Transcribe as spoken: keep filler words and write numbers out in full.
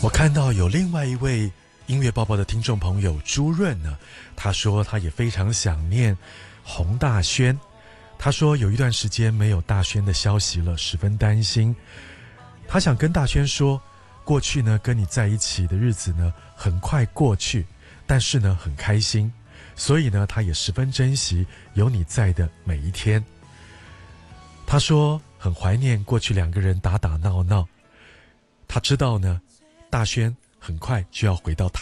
我看到有另外一位音乐报报的听众朋友朱润呢，他说他也非常想念洪大轩，他说有一段时间没有大轩的消息了，十分担心。他想跟大轩说，过去呢跟你在一起的日子呢很快过去，但是呢很开心，所以呢他也十分珍惜有你在的每一天。他说很怀念过去两个人打打闹闹，他知道呢大轩很快就要回到台